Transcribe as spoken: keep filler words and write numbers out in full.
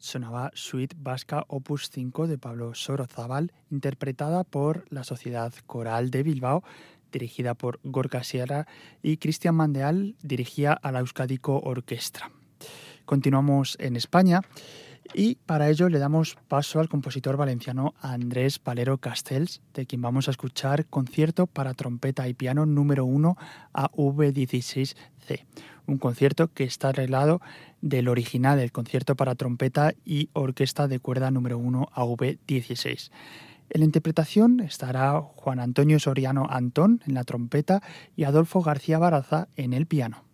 sonaba Suite Vasca Opus cinco de Pablo Sorozábal, interpretada por la Sociedad Coral de Bilbao, dirigida por Gorka Sierra, y Cristian Mandeal dirigía a la Euskadiko Orquestra. Continuamos en España y para ello le damos paso al compositor valenciano Andrés Valero Castells, de quien vamos a escuchar Concierto para trompeta y piano número uno A V dieciséis C, un concierto que está arreglado del original, el concierto para trompeta y orquesta de cuerda número uno A V dieciséis. En la interpretación estará Juan Antonio Soriano Antón en la trompeta y Adolfo García Baraza en el piano.